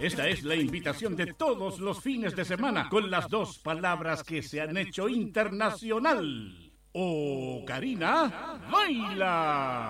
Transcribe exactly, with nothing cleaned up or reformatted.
Esta es la invitación de todos los fines de semana con las dos palabras que se han hecho internacional. ¡Ocarina, baila!